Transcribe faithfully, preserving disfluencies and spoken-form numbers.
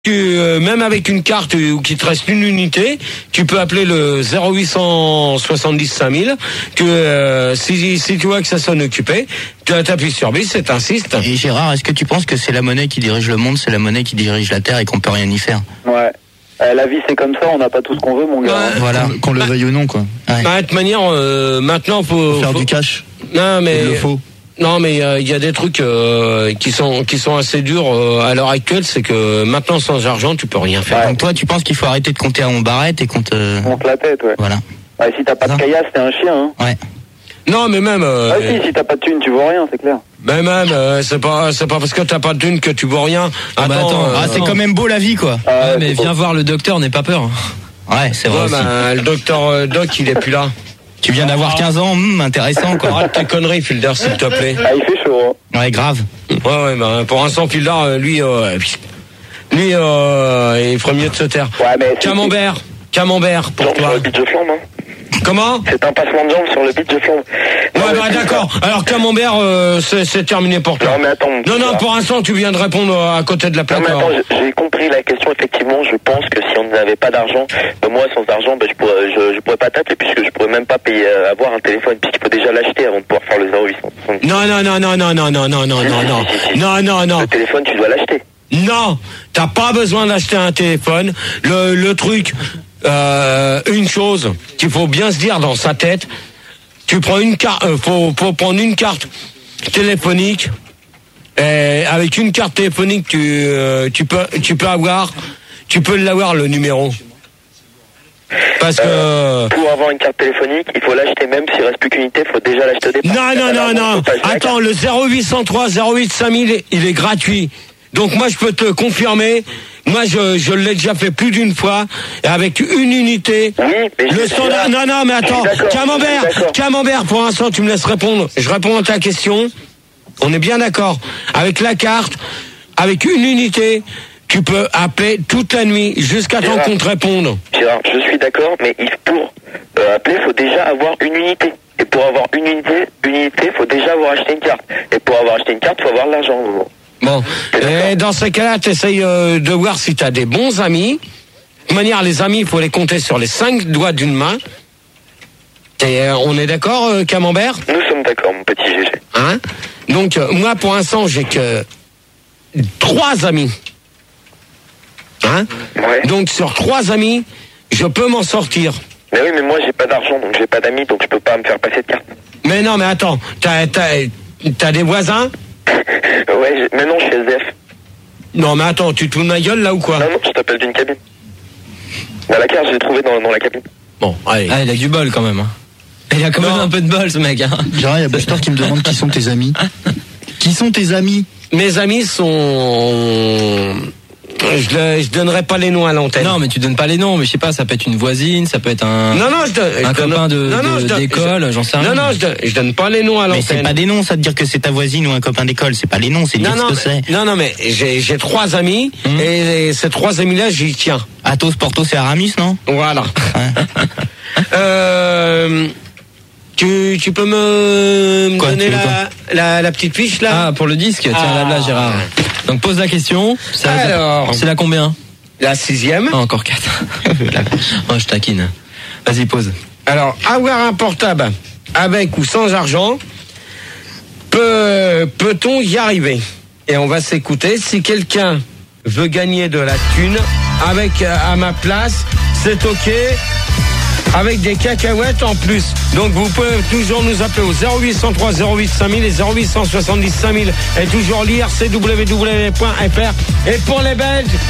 Tu, euh, même avec une carte où qu'il te reste une unité, tu peux appeler le zéro huit cent soixante-dix cinq mille, que euh, si, si tu vois que ça sonne occupé, tu appuies sur bis et t'insistes. Et Gérard, est-ce que tu penses que c'est la monnaie qui dirige le monde, c'est la monnaie qui dirige la Terre et qu'on peut rien y faire? Ouais. Euh, la vie c'est comme ça, on n'a pas tout ce qu'on veut, mon gars. Ouais. Voilà. Qu'on, qu'on le veuille ou non, quoi. Ouais. Bah, de toute manière, euh, maintenant faut, Faut faire faut... du cash. Non mais Il le faut. Non, mais il y a, y a des trucs euh, qui sont qui sont assez durs euh, à l'heure actuelle, c'est que maintenant sans argent tu peux rien faire. Ouais. Donc toi, tu penses qu'il faut arrêter de compter en barrette et qu'on te... On monte la tête, ouais. Voilà. Ouais, si t'as pas de Non. caillasse, t'es un chien, hein. Ouais. Non, mais même. Euh, Ah si, si t'as pas de thune, tu vois rien, c'est clair. Mais même, euh, c'est pas c'est pas parce que t'as pas de thune que tu vois rien. Ah bah attends, euh, Ah, c'est quand même beau la vie, quoi. Ah, Ouais, mais c'est viens pas- voir le docteur, n'aie pas peur. Ouais, c'est vrai ouais, aussi. bah, le docteur euh, Doc, il est plus là. Tu viens d'avoir quinze ans, hum, intéressant, quoi. Arrête tes conneries, Filder, s'il te plaît. Ah, il fait chaud, hein. Ouais, grave. Ouais, ouais, bah, pour l'instant, Filder, euh, lui, euh, lui, euh, il ferait mieux de se taire. Ouais, mais... c'est- Camembert, Camembert, pour Jambes sur toi. le beach de flambe, hein. Comment? C'est un passement de jambes sur le beach de flambe. Non, Ouais, mais bah c'est d'accord. Alors Camembert, euh, c'est, c'est terminé pour ça. toi. Non, mais attends. Non, non, voilà. pour l'instant, tu viens de répondre à côté de la Non, plaque. mais alors. attends, j'ai j'ai compris la question, effectivement. Je pense que si on n'avait pas d'argent, ben moi, sans argent, ben je pourrais, je, je pourrais pas t'appeler puisque je pourrais même pas payer, euh, avoir un téléphone puisqu'il faut déjà l'acheter avant de pouvoir faire le zéro huit cent soixante-dix. Non, non, non, non, non, non, non, non, non, non, non, non, non, non. Le téléphone, tu dois l'acheter. Non, t'as pas besoin d'acheter un téléphone. Le, le truc, euh, une chose qu'il faut bien se dire dans sa tête, tu prends une carte, euh, faut, faut prendre une carte téléphonique. Et avec une carte téléphonique, tu, euh, tu peux, tu peux avoir, tu peux l'avoir le numéro. Parce que Euh, pour avoir une carte téléphonique, il faut l'acheter même s'il reste plus qu'une unité, il faut déjà l'acheter au départ. non, non, non, non. Attends, le zéro huit cent trois zéro huit cinq mille, il est gratuit. Donc moi, je peux te confirmer. Moi, je, je l'ai déjà fait plus d'une fois, et avec une unité. Oui, mais je Le suis standard. là. Non, non, mais attends. Je suis d'accord, Camembert, je suis d'accord. Camembert, pour l'instant, tu me laisses répondre. Je réponds à ta question. On est bien d'accord. Avec la carte, avec une unité, tu peux appeler toute la nuit jusqu'à temps Gérard. qu'on te réponde. Gérard, je suis d'accord, mais il, pour euh, appeler, il faut déjà avoir une unité. Et pour avoir une unité, une unité, il faut déjà avoir acheté une carte. Et pour avoir acheté une carte, il faut avoir de l'argent. en gros. Bon, et dans ces cas-là, tu essayes euh, de voir si tu as des bons amis. De toute manière, les amis, il faut les compter sur les cinq doigts d'une main. Et euh, on est d'accord, euh, Camembert? Nous sommes d'accord, mon petit G G. Hein? Donc, euh, moi, pour l'instant, j'ai que trois amis. Hein? Ouais. Donc, sur trois amis, je peux m'en sortir. Mais oui, mais moi, j'ai pas d'argent, donc j'ai pas d'amis, donc je peux pas me faire passer de carte. Mais non, mais attends, t'as, t'as, t'as des voisins? Ouais, j'ai- mais non, je suis S D F. Non, mais attends, tu te fous de ma gueule, là, ou quoi? Non, non, je t'appelle d'une cabine. Bah, la carte, je l'ai trouvée dans, dans la cabine. Bon, allez. Ah, il a du bol quand même. hein. Il a quand même Non. un peu de bol, ce mec. Hein. Gérard, il y a Buster qui me demande qui sont tes amis. Qui sont tes amis? Mes amis sont... Je, le- je donnerai pas les noms à l'antenne. Non, mais tu donnes pas les noms, mais je sais pas, ça peut être une voisine, ça peut être un, non, non, je donne, un je donne- copain de, non, non, de- je donne- d'école, j'en sais rien. Non, non, je donne, je donne pas les noms à Mais l'antenne. c'est pas des noms, ça de dire que c'est ta voisine ou un copain d'école. C'est pas les noms, c'est non, dire non, ce que mais, c'est. non, non, mais j'ai, j'ai trois amis, Hum. et, et ces trois amis-là, j'y tiens. Athos, Porthos et Aramis, non? Voilà. Ouais. euh, tu, tu peux me, me Quoi, donner tu veux la, la, la petite fiche, là? Ah, pour le disque, tiens, Ah. là, là, Gérard. Donc pose la question. C'est la- Alors. C'est la combien? La sixième. Ah, encore quatre. Oh, je taquine. Vas-y, pose. Alors, avoir un portable avec ou sans argent, peut, peut-on y arriver? Et on va s'écouter. Si quelqu'un veut gagner de la thune avec euh, à ma place, c'est ok. Avec des cacahuètes en plus. Donc vous pouvez toujours nous appeler au zéro huit cent trois zéro huit cinq mille et zéro huit cent soixante-dix cinq mille et toujours lire c w w w point f r. Et pour les Belges,